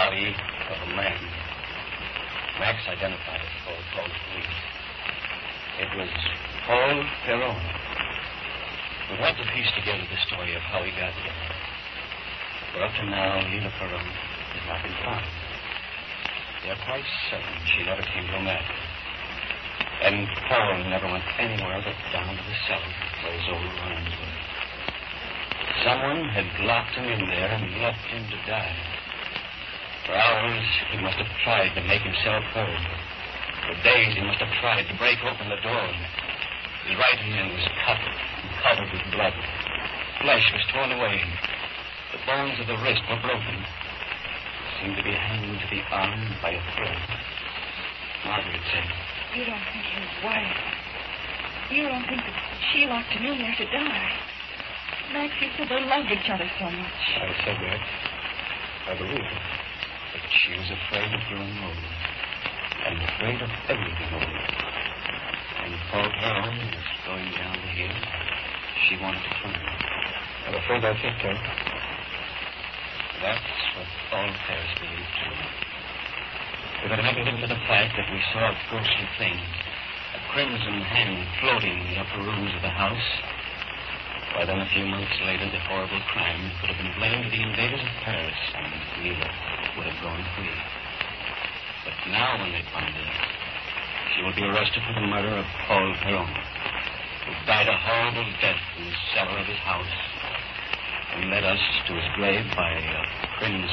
body of a man. Max identified it before he called the police. It was Paul Perron. We've had to piece together the story of how he got there. But up to now, Lila Perron has not been found. We are quite certain she never came to America. And Paul never went anywhere but down to the cellar where his old ruins were. Someone had locked him in there and left him to die. For hours, he must have tried to make himself heard. For days, he must have tried to break open the door. His right hand was cut and covered with blood. Flesh was torn away. The bones of the wrist were broken. Seemed to be hanging to the arm by a thread. Margaret said, You don't think his wife... You don't think that she locked him in there to die. Max, you said they loved each other so much. I said that. I believe it. But she was afraid of growing old. And afraid of everything old. And Paul Perron was going down the hill. She wanted to find him. I'm afraid that's it, Ted. That's what all Paris believed, too. If it hadn't been for the fact that we saw a ghostly thing, a crimson hand floating in the upper rooms of the house, why then a few months later the horrible crime could have been blamed to the invaders of Paris, and Mila would have gone free. But now when they find her, she will be arrested for the murder of Paul Perron, who died a horrible death in the cellar of his house and led us to his grave by a crimson